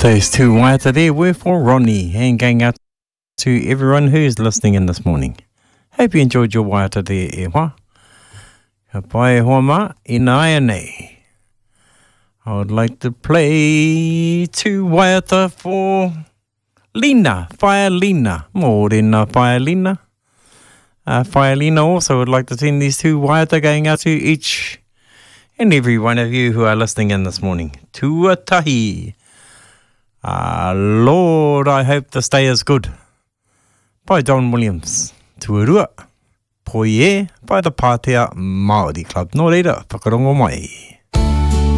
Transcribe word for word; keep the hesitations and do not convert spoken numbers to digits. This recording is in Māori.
Those two waiata there were for Ronnie, and going out to everyone who's listening in this morning. Hope you enjoyed your waiata there, e hoa. Ka pai hoa ma, ina ia nei. I would like to play two waiata for Lina, Whaia Lina. Mōrena Whaia Lina. Uh, Whaia Lina also would like to send these two waiata going out to each and every one of you who are listening in this morning. Tuatahi. Uh, Lord, I hope this day is good. By Don Williams. Tuarua. Poie by the Pātea Māori Club. Nō reira, whakarongo mai.